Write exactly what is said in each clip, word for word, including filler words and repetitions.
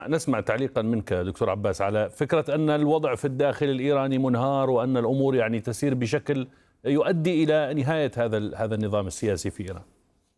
نسمع تعليقا منك دكتور عباس على فكرة أن الوضع في الداخل الإيراني منهار، وأن الأمور يعني تسير بشكل يؤدي إلى نهاية هذا هذا النظام السياسي في إيران.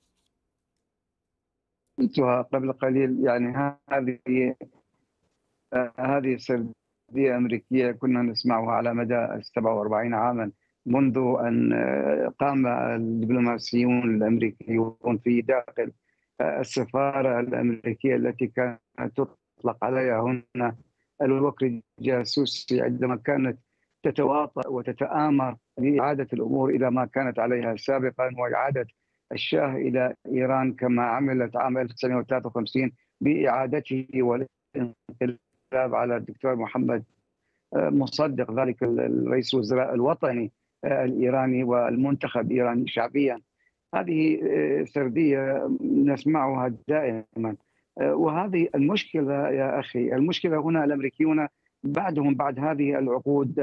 قلتها قبل قليل، يعني هذه هذه سردية أمريكية كنا نسمعها على مدى سبعة وأربعين عاما منذ أن قام الدبلوماسيون الأمريكيون في داخل السفارة الأمريكية التي كانت تطلق عليها هنا الوكر الجاسوسي، عندما كانت تتواطأ وتتآمر لإعادة الأمور إلى ما كانت عليها سابقا، وإعادة الشاه إلى إيران كما عملت عام ألف وتسعمئة وثلاثة وخمسين بإعادته والانقلاب على الدكتور محمد مصدق، ذلك الرئيس الوزراء الوطني الإيراني والمنتخب إيراني شعبيا. هذه سردية نسمعها دائما، وهذه المشكلة يا أخي. المشكلة هنا الأمريكيون بعدهم بعد هذه العقود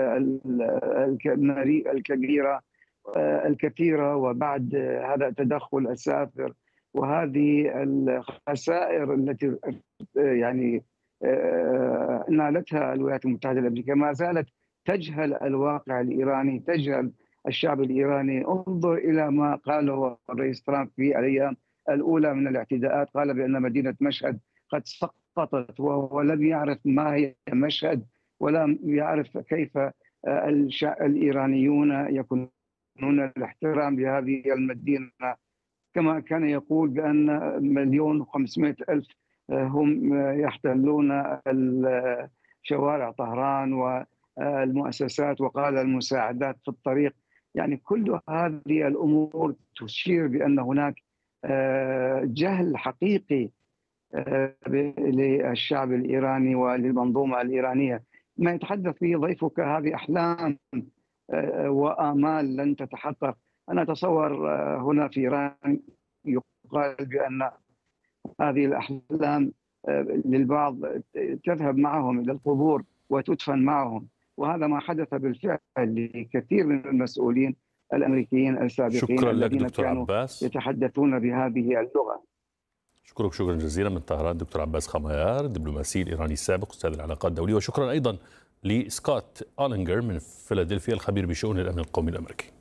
الكبيرة الكثيرة، وبعد هذا التدخل السافر وهذه الخسائر التي يعني نالتها الولايات المتحدة الأمريكية، ما زالت تجهل الواقع الإيراني، تجهل الشعب الإيراني. انظر إلى ما قاله الرئيس ترامب في الأيام الأولى من الاعتداءات، قال بأن مدينة مشهد قد سقطت، وهو لم يعرف ما هي مشهد ولم يعرف كيف الإيرانيون يكونون الاحترام لهذه المدينة. كما كان يقول بأن مليون وخمسمائة ألف هم يحتلون شوارع طهران والمؤسسات، وقال المساعدات في الطريق. يعني كل هذه الأمور تشير بأن هناك جهل حقيقي للشعب الإيراني وللمنظومة الإيرانية. ما يتحدث به ضيفك هذه أحلام وآمال لن تتحقق. أنا أتصور هنا في إيران يقال بأن هذه الأحلام للبعض تذهب معهم إلى القبور وتدفن معهم، وهذا ما حدث بالفعل لكثير من المسؤولين الأمريكيين السابقين. شكرا لك الذين دكتور كانوا عباس، يتحدثون بهذه اللغة. شكرا شكرا جزيلا من طهران دكتور عباس خميار، الدبلوماسي الإيراني السابق أستاذ العلاقات الدولية. وشكرا أيضا لسكوت أولينجر من فيلادلفيا الخبير بشؤون الأمن القومي الأمريكي.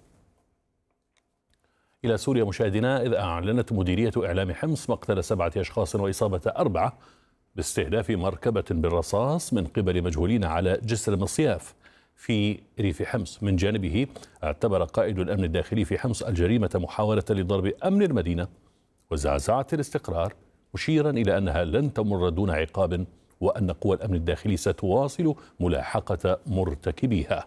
إلى سوريا مشاهدينا، إذ أعلنت مديرية إعلام حمص مقتل سبعة أشخاص وإصابة أربعة باستهداف مركبة بالرصاص من قبل مجهولين على جسر مصياف في ريف حمص. من جانبه اعتبر قائد الأمن الداخلي في حمص الجريمة محاولة لضرب أمن المدينة وزعزعة الاستقرار، مشيرا إلى أنها لن تمر دون عقاب، وأن قوى الأمن الداخلي ستواصل ملاحقة مرتكبيها.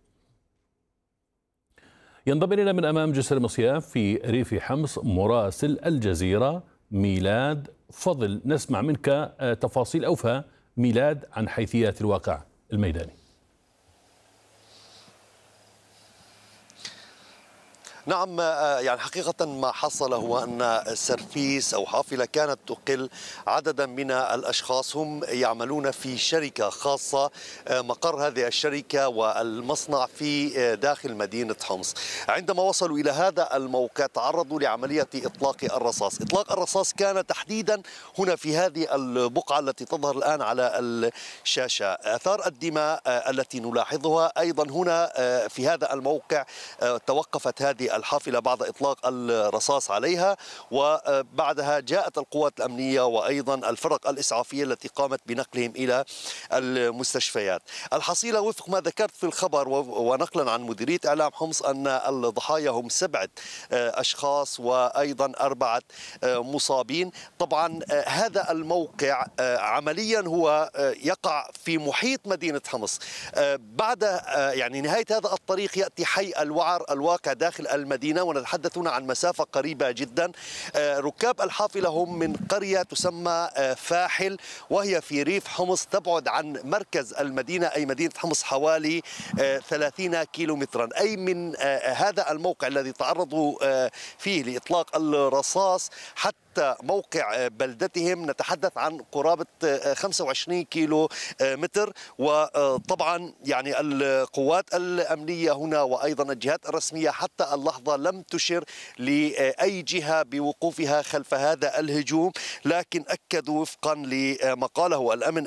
ينضم إلينا من أمام جسر مصياف في ريف حمص مراسل الجزيرة ميلاد فضل. نسمع منك تفاصيل أوفى ميلاد عن حيثيات الواقع الميداني. نعم، يعني حقيقة ما حصل هو أن سرفيس أو حافلة كانت تقل عددا من الأشخاص هم يعملون في شركة خاصة، مقر هذه الشركة والمصنع في داخل مدينة حمص. عندما وصلوا إلى هذا الموقع تعرضوا لعملية إطلاق الرصاص. إطلاق الرصاص كان تحديدا هنا في هذه البقعة التي تظهر الآن على الشاشة. آثار الدماء التي نلاحظها أيضا هنا في هذا الموقع. توقفت هذه الحافلة بعد إطلاق الرصاص عليها، وبعدها جاءت القوات الأمنية وأيضا الفرق الإسعافية التي قامت بنقلهم إلى المستشفيات. الحصيلة وفق ما ذكرت في الخبر ونقلا عن مديرية إعلام حمص أن الضحايا هم سبعة أشخاص وأيضا أربعة مصابين. طبعا هذا الموقع عمليا هو يقع في محيط مدينة حمص. بعد يعني نهاية هذا الطريق يأتي حي الوعر الواقع داخل المدينة، ونتحدثون عن مسافة قريبة جدا. ركاب الحافلة هم من قرية تسمى فاحل، وهي في ريف حمص تبعد عن مركز المدينة أي مدينة حمص حوالي ثلاثين كيلو مترا. أي من هذا الموقع الذي تعرضوا فيه لإطلاق الرصاص حتى موقع بلدتهم نتحدث عن قرابة خمسة وعشرين كيلو متر. وطبعا يعني القوات الأمنية هنا وأيضا الجهات الرسمية حتى اللحظة لم تشر لأي جهة بوقوفها خلف هذا الهجوم، لكن أكدوا وفقا لما قاله الأمن